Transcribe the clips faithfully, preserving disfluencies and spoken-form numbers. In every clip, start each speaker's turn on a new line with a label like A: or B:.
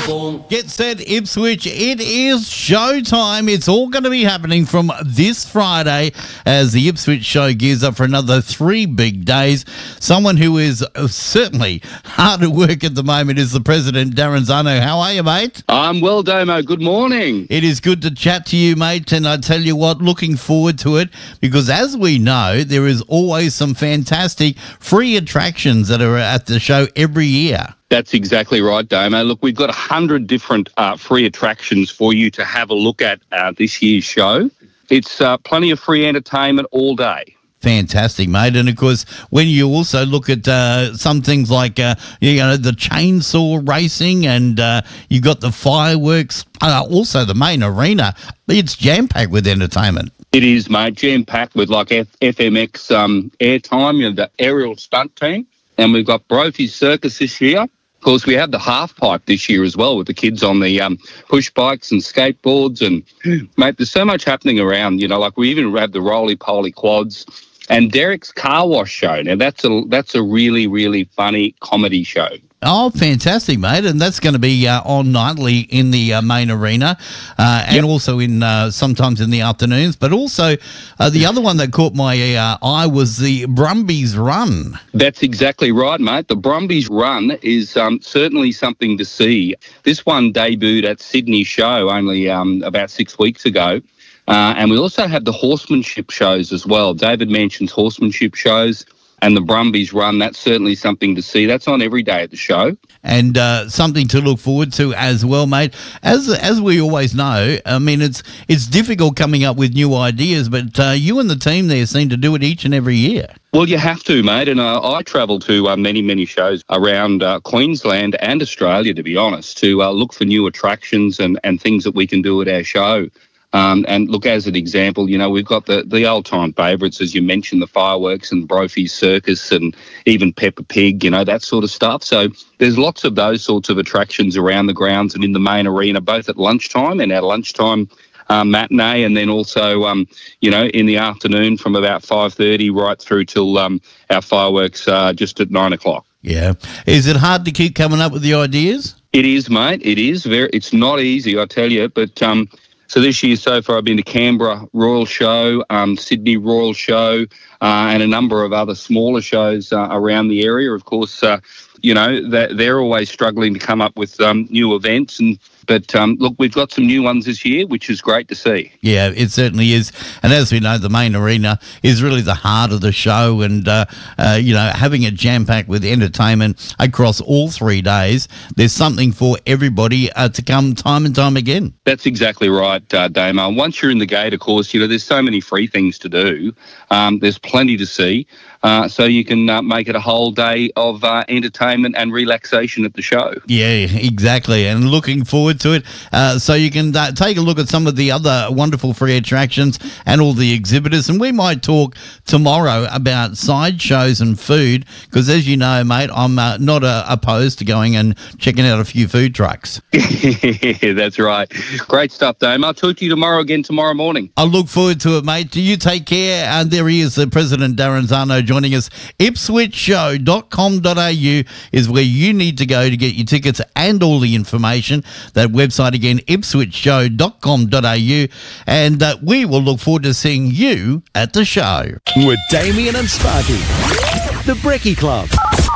A: boom.
B: Get set, Ipswich. It is showtime. It's all going to be happening from this Friday as the Ipswich show gears up for another three big days. Someone who is certainly hard at work at the moment is the president, Darren Zano. How are you, mate?
C: I'm well, Damo. Good morning.
B: It is good to chat to you, mate. And I tell you what, looking forward to it because as we know, there is always some fantastic free attractions that are at the show every year.
C: That's exactly right, Damo. Look, we've got a hundred different uh, free attractions for you to have a look at uh, this year's show. It's uh, plenty of free entertainment all day.
B: Fantastic, mate. And, of course, when you also look at uh, some things like, uh, you know, the chainsaw racing and uh, you've got the fireworks, uh, also the main arena, it's jam-packed with entertainment.
C: It is, mate, jam-packed with, like, F- FMX um, airtime, you know, the aerial stunt team. And we've got Brophy's Circus this year. Of course, we have the half pipe this year as well with the kids on the um, push bikes and skateboards. And, mate, there's so much happening around, you know, like we even have the roly-poly quads and Derek's Car Wash Show. Now, that's a, that's a really, really funny comedy show.
B: Oh, fantastic, mate. And that's going to be uh, on nightly in the uh, main arena uh, and
C: Yep.
B: also in uh, sometimes in the afternoons. But also uh, the other one that caught my uh, eye was the Brumbies Run.
C: That's exactly right, mate. The Brumbies Run is um, certainly something to see. This one debuted at Sydney Show only um, about six weeks ago. Uh, and we also have the horsemanship shows as well. David mentions horsemanship shows. And the Brumbies Run, that's certainly something to see. That's on every day at the show.
B: And uh, something to look forward to as well, mate. As as we always know, I mean, it's it's difficult coming up with new ideas, but uh, you and the team there seem to do it each and every year.
C: Well, you have to, mate. And uh, I travel to uh, many, many shows around uh, Queensland and Australia, to be honest, to uh, look for new attractions and, and things that we can do at our show. Um, and look, as an example, you know, we've got the, the old-time favourites, as you mentioned, the fireworks and Brophy's Circus and even Peppa Pig, you know, that sort of stuff. So there's lots of those sorts of attractions around the grounds and in the main arena, both at lunchtime and our lunchtime uh, matinee, and then also, um, you know, in the afternoon from about five thirty right through till um, our fireworks uh, just at nine o'clock.
B: Yeah. Is it hard to keep coming up with the ideas?
C: It is, mate. It is. very. It's not easy, I tell you, but... Um, So this year so far I've been to Canberra Royal Show, um, Sydney Royal Show, uh, and a number of other smaller shows uh, around the area. Of course, uh, you know, they're, they're always struggling to come up with um, new events. And But, um, look, we've got some new ones this year, which is great to see.
B: Yeah, it certainly is. And as we know, the main arena is really the heart of the show. And, uh, uh, you know, having it jam-packed with entertainment across all three days, there's something for everybody uh, to come time and time again.
C: That's exactly right, uh, Damo. Once you're in the gate, of course, you know, there's so many free things to do. Um, there's plenty to see. Uh, so you can uh, make it a whole day of uh, entertainment and relaxation at the show.
B: Yeah, exactly. And looking forward to it. Uh, so you can uh, take a look at some of the other wonderful free attractions and all the exhibitors. And we might talk tomorrow about side shows and food because, as you know, mate, I'm uh, not uh, opposed to going and checking out a few food trucks.
C: That's right. Great stuff, Dame. I'll talk to you tomorrow again tomorrow morning.
B: I look forward to it, mate. Do you take care? And there he is, the President, Darren Zano, joining us. ipswich show dot com dot a u is where you need to go to get your tickets and all the information. That website again, ipswich show dot com dot a u. And uh, we will look forward to seeing you at the show.
A: With Damien and Sparky. The Brekkie Club.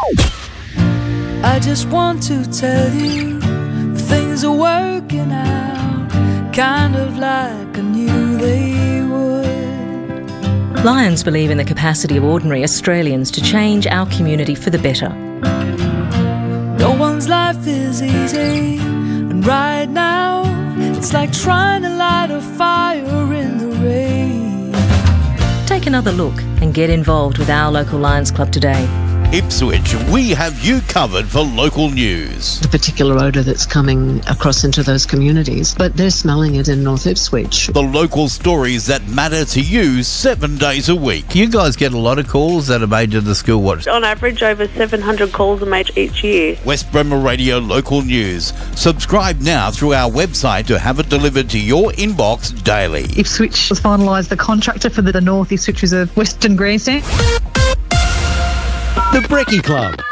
D: I just want to tell you things are working out kind of like I knew they would.
E: Lions believe in the capacity of ordinary Australians to change our community for the better.
D: No one's life is easy, and right now it's like trying to light a fire in the rain.
E: Take another look and get involved with our local Lions Club today.
B: Ipswich, we have you covered for local news.
F: The particular odour that's coming across into those communities, but they're smelling it in North Ipswich.
B: The local stories that matter to you seven days a week. You guys get a lot of calls that are made to the school watch.
G: On average, over seven hundred calls are made each year.
B: West Bremer Radio Local News. Subscribe now through our website to have it delivered to your inbox daily.
H: Ipswich has finalised the contractor for the North Ipswich Reserve Western Grandstand.
A: The Brekkie Club.